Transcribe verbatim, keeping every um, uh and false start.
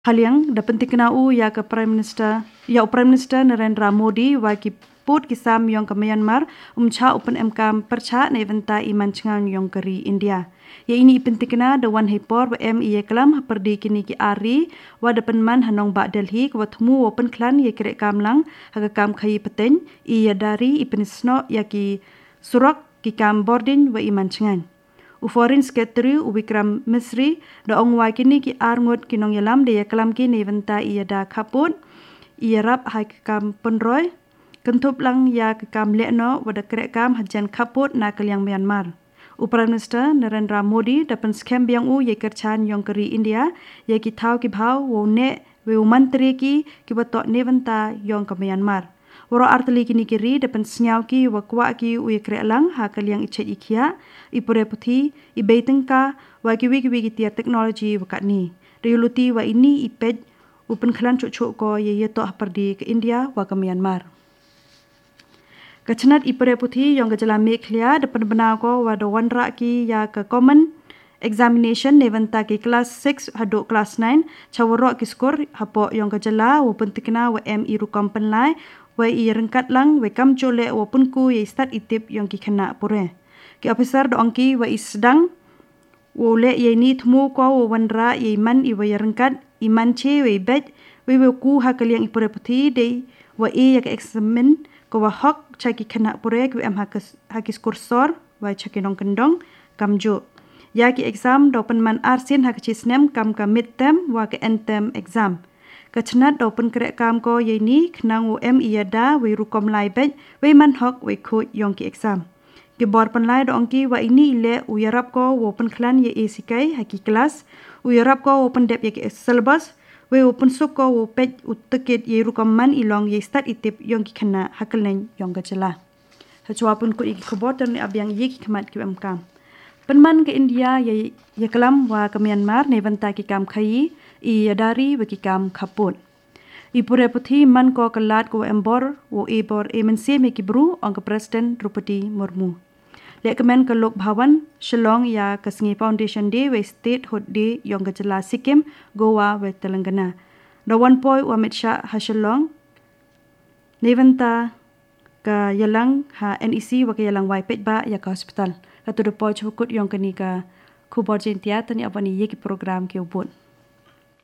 Haliang da penting kenau ya ke Prime Minister ya Prime Minister Narendra Modi wa ki put kisam yong ke Myanmar umcha open mkam percha ne venta iman chengang yong keri India. Ya ini penting kena da wan hepor wa em iye kelam perdi kini ki ari wa da penman hanong ba Delhi wa thmu open klan ye krek kamlang ha kam khai peten iya dari ipenisno ya ki surak ki kam boarding wa iman chengang. U Foreign Secretary U Vikram Misri da ong wai kini ki arngot kinong yalam de yaklam ki ne venta iya da kaput iya rap hai kam penroy kentup lang ya kam lekno wada krek kam hajan kaput na kaliang Myanmar. U Prime Minister Narendra Modi da pen scam biang u ye kerchan yong keri India ye ki thau ki bhau wo ne we mantri ki ki bato ne venta yong ka Myanmar. Waro arteli kini kiri depan senyau ki wakwa ki uye krek lang ha kaliang ichet ikia ipure puthi ibeitengka wa ki wiki wiki tia teknologi wakat ni. Riuluti wa ini ipej upen klan cuk-cuk ko ye ye toh perdi ke India wa ke Myanmar. Kachanat ipure puthi yang kejala meklia depan benau ko wa do wanra ki ya ke common examination neventa ki kelas six haduk kelas nine cawaro ki skor hapo yang kejala wa pentikna wa M I rukam penlai wa i rengkat lang we kam chole wa punku ye start itip yang ki khana pure ki officer do angki wa i sedang wo le ye ni thmu ko wa wanra ye man i wa rengkat iman che we bet we we ku ha kaliang ipure puthi de wa e ya examen ko wa hok cha ki khana pure ki am ha ha ki skor sor wa cha ki nong kendong kamjo ya ki exam do penman arsin ha ki snem kam ka midterm wa ke end term exam. Kachanat do pen krek kam ko ye ni khnang u em iada we rukom lai bet we man hok we khut yong ki exam. Ki bor pen lai do angki wa ini ile u yarap ko wo pen klan ye A C K haki kelas u yarap ko wo pen dep ye ki syllabus we open suk ko wo pet u tekit ye rukom man ilong ye start itip yong ki khana hakalen yong gajala. Hachwa pun ku iki khobor ter ni abyang ye ki khmat ki am kam. Penman ke India ye ye kelam wa ke Myanmar ne venta ki kam khai i dari bagi kam kaput. Ipure puthi man ko kelat ko embor wo ebor emense me ki bru ang ke Presiden Drupadi Murmu. Lek kemen ke Lok Bhawan Shillong ya Kasngi Foundation Day we Statehood Day yang ke jela Sikkim Goa we Telangana. Da one point wa Amit Shah ha Shillong neventa ka yalang ha N E C wa ke yalang wai pet ba ya ka hospital. Katu depo chukut yang keni ka kubor jentia tani apa ni ye ki program ke ubun.